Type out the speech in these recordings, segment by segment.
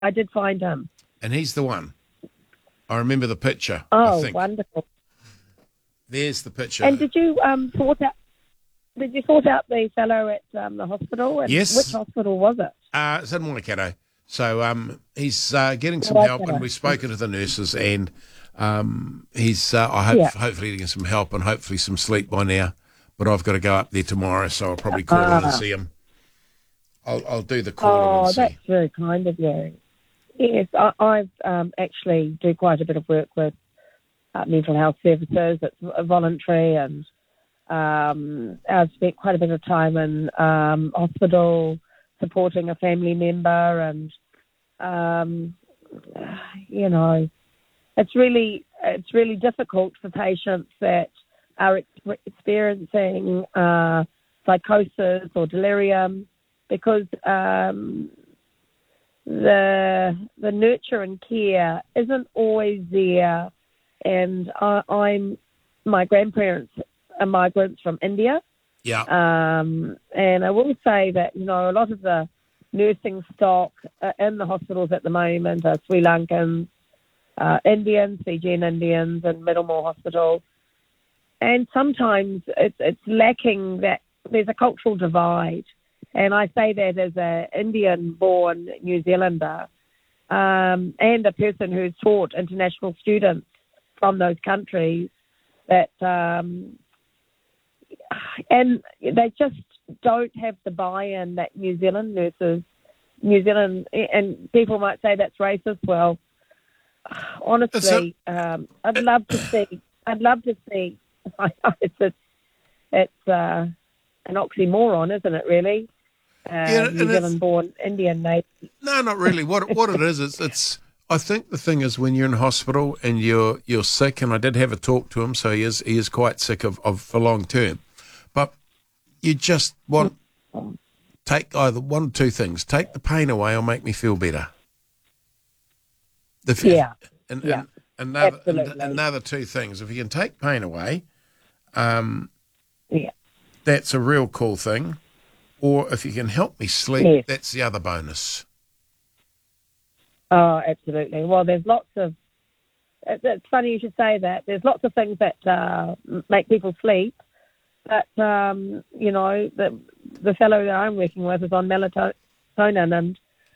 I did find him. And he's the one. I remember the picture. Oh, wonderful. There's the picture. And did you sort out the fellow at the hospital? And yes. Which hospital was it? It's in Waikato. So he's getting some help, and we've spoken to the nurses, and he's hopefully getting some help and hopefully some sleep by now. But I've got to go up there tomorrow, so I'll probably call in and see him. I'll do the call and see. Oh, that's very kind of you. Yes, I've actually do quite a bit of work with mental health services. It's voluntary, and I've spent quite a bit of time in hospital supporting a family member, and it's really difficult for patients that are experiencing psychosis or delirium, because the nurture and care isn't always there. And my grandparents are migrants from India. Yeah. And I will say that, a lot of the nursing stock in the hospitals at the moment are Sri Lankans, Indians, Fijian Indians, and Middlemore Hospital. And sometimes it's lacking that. There's a cultural divide. And I say that as an Indian-born New Zealander and a person who's taught international students from those countries, that and they just don't have the buy-in that New Zealand, and people might say that's racist. Well, honestly, I'd love to see. It's an oxymoron, isn't it? Really, New Zealand-born Indian nation. No, not really. What it is, it's. I think the thing is, when you're in hospital and you're sick, and I did have a talk to him, so he is quite sick of for long term, but you just want take either one or two things: take the pain away or make me feel better. Another two things. If you can take pain away, that's a real cool thing. Or if you can help me sleep, that's the other bonus. Oh, absolutely. Well, there's lots of... It's funny you should say that. There's lots of things that make people sleep. But, the fellow that I'm working with is on melatonin. And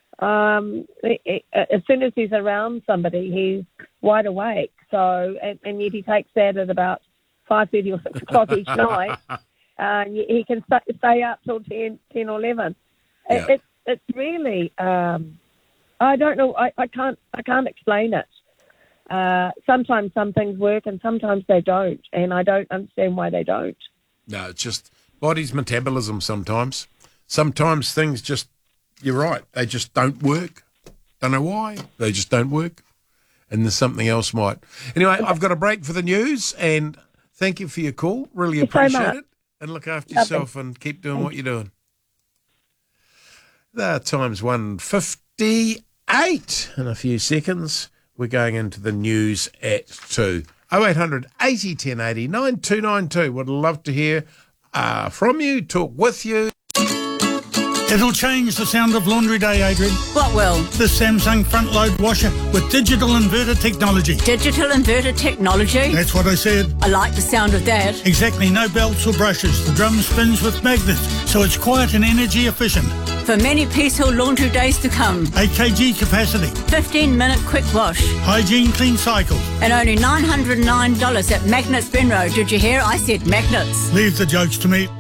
as soon as he's around somebody, he's wide awake. So, and yet he takes that at about 5:30 or 6 o'clock each night. He can stay up till 10 or 11. Yeah. It's really... I don't know. I can't explain it. Sometimes some things work and sometimes they don't, and I don't understand why they don't. No, it's just body's metabolism sometimes. Sometimes things just, you're right, they just don't work. Don't know why. They just don't work. And there's something else might. Anyway, I've got a break for the news, and thank you for your call. Really appreciate it. And look after yourself and keep doing what you're doing. The time's 1:58 in a few seconds. We're going into the news at 2. 0800 80 1080 9292. Would love to hear from you, talk with you. It'll change the sound of laundry day, Adrian. What will? The Samsung front load washer with digital inverter technology. Digital inverter technology? That's what I said. I like the sound of that. Exactly, no belts or brushes. The drum spins with magnets, so it's quiet and energy efficient. For many peaceful laundry days to come. 8 kg capacity. 15-minute quick wash. Hygiene clean cycle. And only $909 at Magnets Benro. Did you hear? I said Magnets. Leave the jokes to me.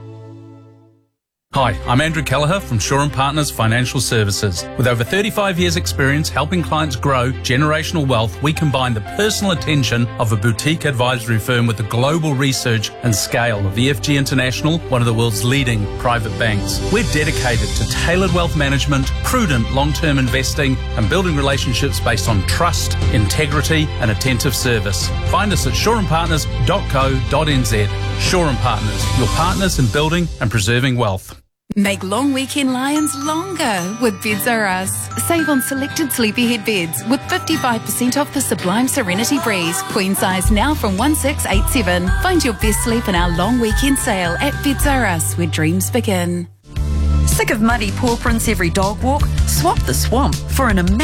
Hi, I'm Andrew Kelleher from Shaw & Partners Financial Services. With over 35 years' experience helping clients grow generational wealth, we combine the personal attention of a boutique advisory firm with the global research and scale of EFG International, one of the world's leading private banks. We're dedicated to tailored wealth management, prudent long-term investing, and building relationships based on trust, integrity, and attentive service. Find us at shawandpartners.co.nz. Shaw & Partners, your partners in building and preserving wealth. Make long weekend lions longer with Beds R Us. Save on selected sleepyhead beds with 55% off the Sublime Serenity Breeze. Queen size now from 1687. Find your best sleep in our long weekend sale at Beds R Us, where dreams begin. Sick of muddy paw prints every dog walk? Swap the swamp for an